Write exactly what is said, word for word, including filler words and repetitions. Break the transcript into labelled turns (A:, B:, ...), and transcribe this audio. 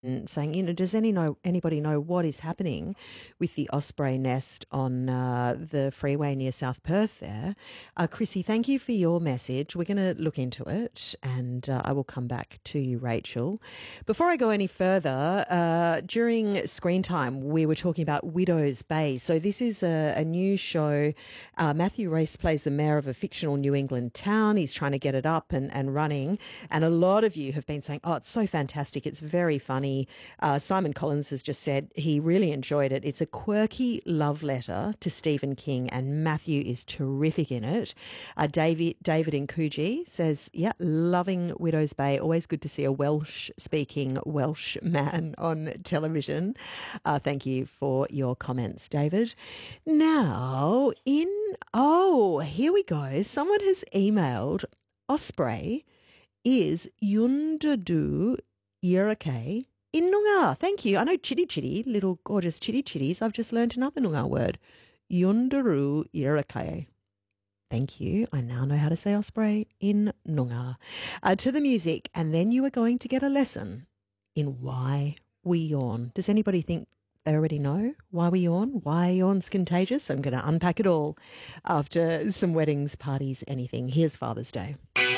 A: and saying, you know, does any know anybody know what is happening with the osprey nest on uh, the freeway near South Perth there? Uh, Chrissy, thank you for your message. We're going to look into it, and uh, I will come back to you, Rachel. Before I go any further, uh, during screen time, we were talking about Widow's Bay. So this is a, a new show. Uh, Matthew Race plays the mayor of a fictional New England town. He's trying to get it up and, and running, and a lot of you have been saying, oh, it's so fantastic. It's very funny. Uh, Simon Collins has just said he really enjoyed it. It's a quirky love letter to Stephen King, and Matthew is terrific in it. Uh, David David in Coogee says, yeah, loving Widow's Bay. Always good to see a Welsh-speaking Welsh man on television. Uh, thank you for your comments, David. Now, in, oh, here we go. Someone has emailed, Osprey is Yundadu Yerake in Noongar. Thank you. I know chitty chitty, little gorgeous chitty chitties. I've just learned another Noongar word. Yundaru Yerake. Thank you. I now know how to say osprey in Noongar. Uh, to the music, and then you are going to get a lesson in why we yawn. Does anybody think they already know why we yawn? Why yawn's contagious? I'm going to unpack it all after some weddings, parties, anything. Here's Father's Day.